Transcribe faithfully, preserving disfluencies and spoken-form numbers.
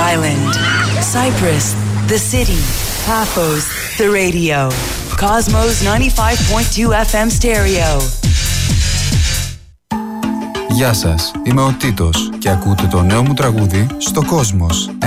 island. Cyprus, the city. Paphos, the radio. Cosmos ninety-five point two εφ εμ stereo. Γεια σας, είμαι ο Τίτος και ακούτε το νέο μου τραγούδι στο Cosmos